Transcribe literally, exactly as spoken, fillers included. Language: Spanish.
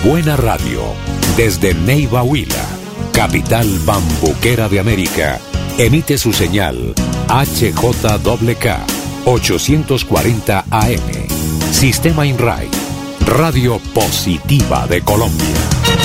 Buena radio, desde Neiva Huila, capital bambuquera de América, emite su señal H J K K ochocientos cuarenta A M. Sistema INRAI, Radio Positiva de Colombia.